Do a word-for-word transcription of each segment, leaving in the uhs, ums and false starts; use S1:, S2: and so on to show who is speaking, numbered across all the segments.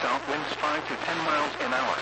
S1: South winds five to ten miles an hour.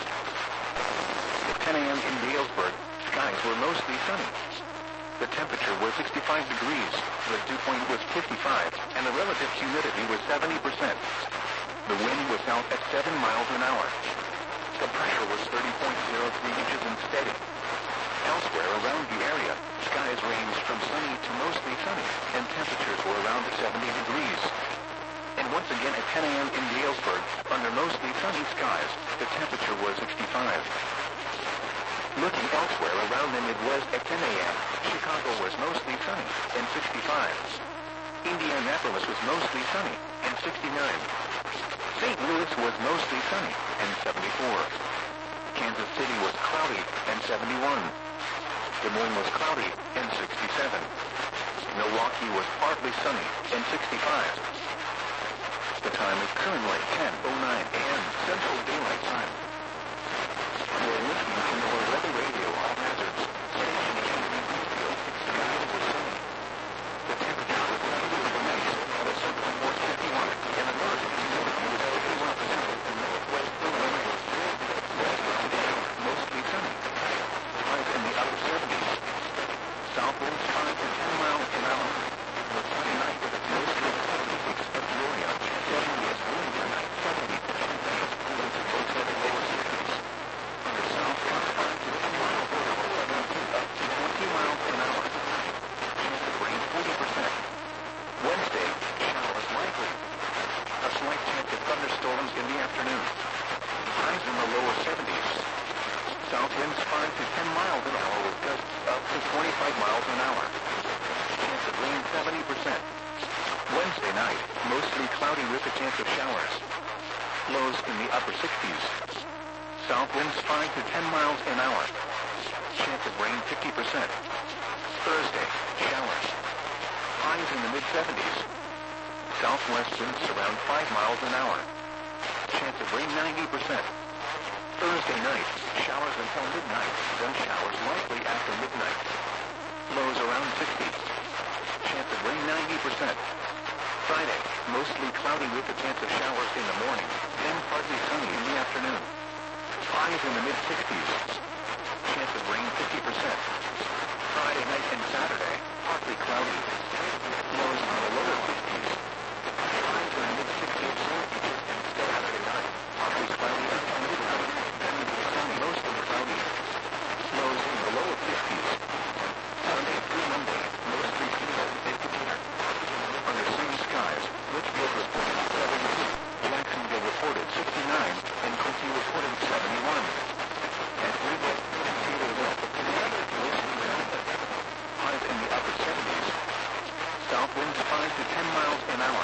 S1: At ten a m in Galesburg, skies were mostly sunny. The temperature was sixty-five degrees, the dew point was fifty-five, and the relative humidity was seventy percent. The wind was south at seven miles an hour. The pressure was thirty point zero three inches and steady. Elsewhere around the area, skies ranged from sunny to mostly sunny, and temperatures were around seventy degrees. And once again at ten a m in Galesburg, under mostly sunny skies, the temperature was sixty-five. Looking elsewhere around the Midwest at ten a m, Chicago was mostly sunny, and sixty-five. Indianapolis was mostly sunny, and sixty-nine. Saint Louis was mostly sunny, and seventy-four. Kansas City was cloudy, and seventy-one. Des Moines was cloudy, and sixty-seven. Milwaukee was partly sunny, and sixty-five. The time is currently ten oh nine a m Central Daylight Time. You are listening to Noah Weather Radio All Hazards. Station K Z V skies were sunny. The temperature was ninety degrees, the central was fifty-one, and the relative humidity was eighty-one percent. The northwest Illinois was west around the hour, mostly sunny. Highs in the upper seventies. South winds five to ten miles an hour. The sunny night with a mostly seventy-six of Gloria. seventy-eight wind tonight, seventy to twenty-nine cool to both at the lower sixties. Under south winds five to ten miles an hour, seventeen up to twenty miles an hour. Chance of rain forty percent. Wednesday, showers likely. A slight chance of thunderstorms in the afternoon. Highs in the lower seventies. South winds five to ten miles an hour with gusts up to twenty-five miles an hour. Chance of rain seventy percent. Wednesday night, mostly cloudy with a chance of showers. Lows in the upper sixties. South winds five to ten miles an hour. Chance of rain fifty percent. Thursday, showers. Highs in the mid seventies. Southwest winds around five miles an hour. Chance of rain ninety percent. Thursday night, showers until midnight, then showers likely after midnight. Lows around sixty. Chance of rain ninety percent. Friday, mostly cloudy with a chance of showers in the morning, then partly sunny in the afternoon. Highs in the mid sixties. Chance of rain fifty percent. Friday night and Saturday, partly cloudy. Lows in the lower fifties. Highs in the mid sixties. And Saturday night, partly cloudy until midnight, then sunny, mostly cloudy. Lows in the lower fifties. Sunday through Monday, mostly cloudy and clear. Under sunny skies, Litchfield reported seventy-two, Jacksonville reported sixty-nine, and Quincy reported seventy-one. At Greenville and Cedarville, mostly sunny. Highs in the upper seventies. South winds five to ten miles an hour.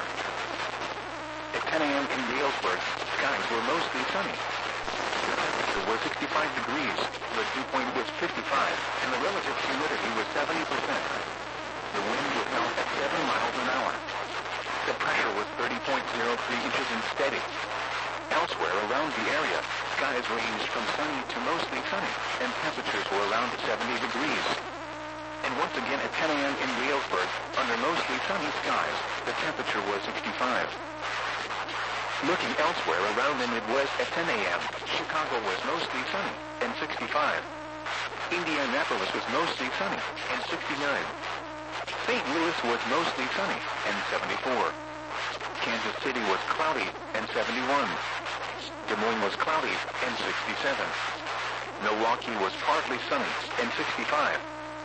S1: At ten a m in Galesburg, skies were mostly sunny. The temperature was sixty-five degrees, the dew point was fifty-five, and the relative humidity was seventy percent. The wind was out at seven miles an hour. The pressure was thirty point zero three inches and steady. Elsewhere around the area, skies ranged from sunny to mostly sunny, and temperatures were around seventy degrees. And once again at ten a m in Galesburg, under mostly sunny skies, the temperature was sixty-five. Looking elsewhere around the Midwest at ten a m, Chicago was mostly sunny, and sixty-five. Indianapolis was mostly sunny, and sixty-nine. Saint Louis was mostly sunny, and seventy-four. Kansas City was cloudy, and seventy-one. Des Moines was cloudy, and sixty-seven. Milwaukee was partly sunny, and sixty-five.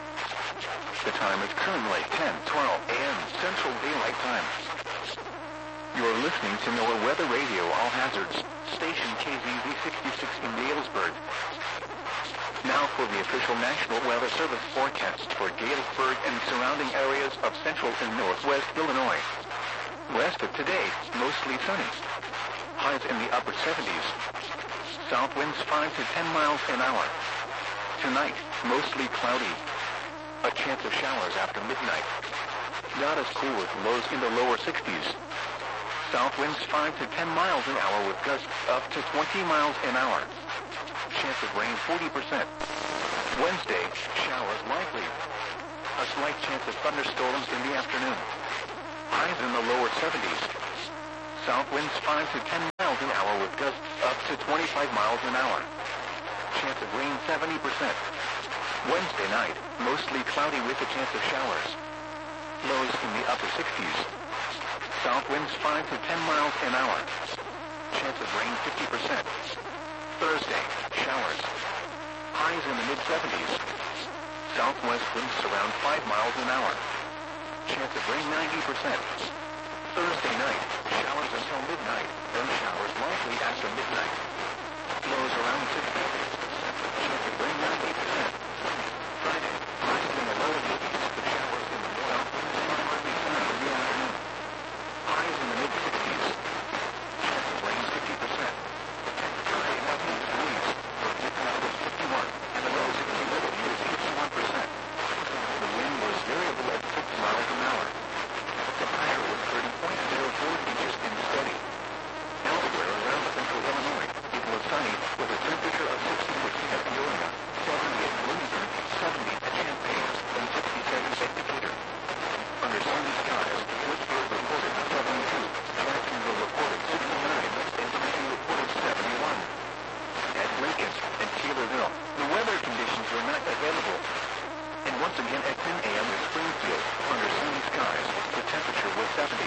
S1: The time is currently ten twelve a m Central Daylight Time. You're listening to NOAA Weather Radio All Hazards, station K Z V sixty-six in Galesburg. Now for the official National Weather Service forecast for Galesburg and surrounding areas of central and northwest Illinois. West of today, mostly sunny. Highs in the upper seventies. South winds five to ten miles an hour. Tonight, mostly cloudy. A chance of showers after midnight. Not as cool with lows in the lower sixties. South winds five to ten miles an hour with gusts up to twenty miles an hour. Chance of rain forty percent. Wednesday, showers likely. A slight chance of thunderstorms in the afternoon. Highs in the lower seventies. South winds five to ten miles an hour with gusts up to twenty-five miles an hour. Chance of rain seventy percent. Wednesday night, mostly cloudy with a chance of showers. Lows in the upper sixties. South winds five to ten miles an hour. Chance of rain fifty percent. Thursday, showers. Highs in the mid seventies. Southwest winds around five miles an hour. Chance of rain ninety percent. Thursday night, showers until midnight, then showers likely after midnight. Lows around sixty. Chance of rain ninety percent. Friday, highs in the low eighties, with showers in the south and partly sunny in the afternoon. Highs in the mid sixties. Chance of rain fifty percent. Friday, nothing degrees, with the high was fifty-one, and the low humidity was fifty-one percent. The wind was variable at six miles an hour. The higher was thirty point zero four inches and steady. Elsewhere around central Illinois, it was sunny, with a temperature of sixty-six at Peoria, seventy at Bloomington, seventy at Champaign, and sixty-seven at Decatur. Under sunny skies, Witchburg reported seventy-two, Jacksonville reported sixty-nine, and Tennessee reported seventy-one. At Lincoln and Taylorville, the weather conditions were not available. And once again at ten a m in Springfield, under sunny skies, the temperature was seventy.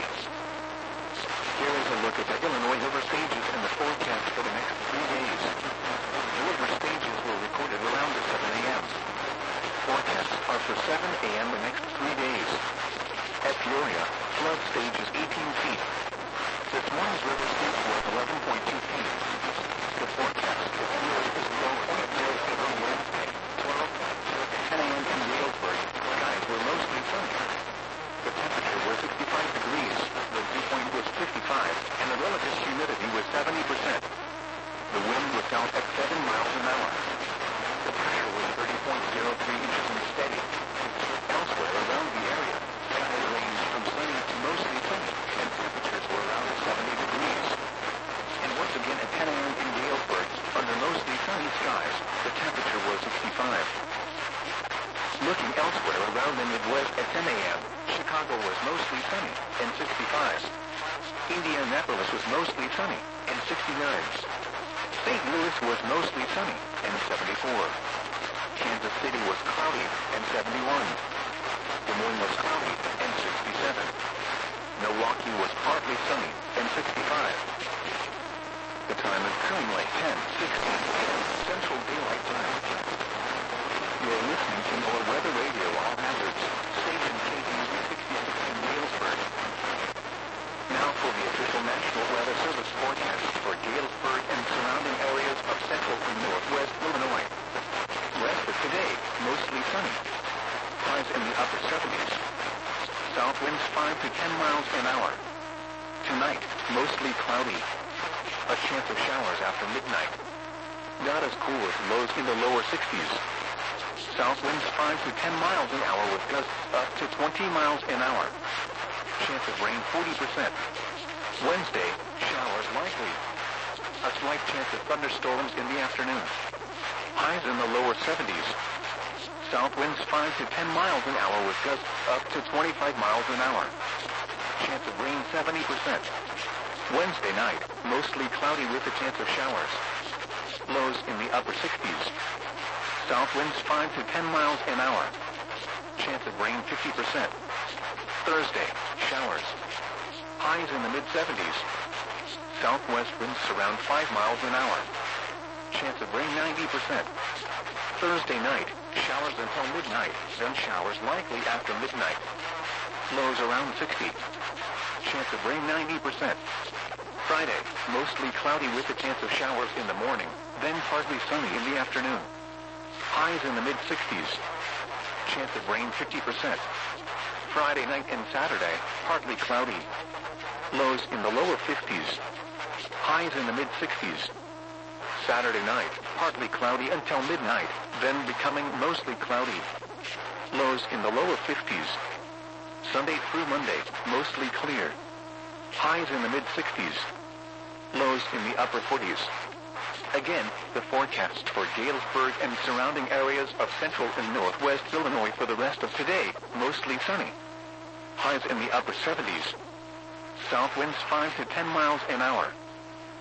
S1: Here is a look at the Illinois river stages and the forecast for the next three days. The river stages were recorded around seven a m Forecasts are for seven a m the next three days. At Peoria, flood stage is eighteen feet. This morning's river stage was eleven point two feet. The forecast for Peoria is low point zero feet on Wednesday, twelve at ten a m in Galesburg, skies were mostly sunny. The temperature was sixty-five degrees, the dew point was fifty-five, and the relative humidity was seventy percent. The wind was south at seven miles an hour. The pressure was thirty point zero three inches and steady. Elsewhere around the area, skies ranged from sunny to mostly sunny, and temperatures were around seventy degrees. And once again at ten a m in Galesburg, under mostly sunny skies, the temperature was sixty-five. Looking elsewhere around the Midwest at ten a m, Chicago was mostly sunny, and sixty-five. Indianapolis was mostly sunny, and sixty-nine. Saint Louis was mostly sunny, and seventy-four. Kansas City was cloudy, and seventy-one. Des Moines was cloudy, and sixty-seven. Milwaukee was partly sunny, and sixty-five. The time is currently ten sixteen a m Central Daylight Time. You're listening to NOAA Weather Radio All Hazards, station K D Z sixty-six in Galesburg. Now for the official National Weather Service forecast for Galesburg and surrounding areas of central and northwest Illinois. Rest of today, mostly sunny. Highs in the upper seventies. South winds five to ten miles an hour. Tonight, mostly cloudy. A chance of showers after midnight. Not as cool as lows in the lower sixties. South winds five to ten miles an hour with gusts up to twenty miles an hour. Chance of rain forty percent. Wednesday, showers likely. A slight chance of thunderstorms in the afternoon. Highs in the lower seventies. South winds five to ten miles an hour with gusts up to twenty-five miles an hour. Chance of rain seventy percent. Wednesday night, mostly cloudy with a chance of showers. Lows in the upper sixties. South winds five to ten miles an hour. Chance of rain fifty percent. Thursday, showers. Highs in the mid seventies. Southwest winds around five miles an hour. Chance of rain ninety percent. Thursday night, showers until midnight, then showers likely after midnight. Lows around sixty. Chance of rain ninety percent. Friday, mostly cloudy with a chance of showers in the morning, then partly sunny in the afternoon. Highs in the mid sixties. Chance of rain fifty percent. Friday night and Saturday, partly cloudy. Lows in the lower fifties. Highs in the mid sixties. Saturday night, partly cloudy until midnight, then becoming mostly cloudy. Lows in the lower fifties. Sunday through Monday, mostly clear. Highs in the mid sixties. Lows in the upper forties. Again, the forecast for Galesburg and surrounding areas of central and northwest Illinois for the rest of today, mostly sunny. Highs in the upper seventies. South winds five to ten miles an hour.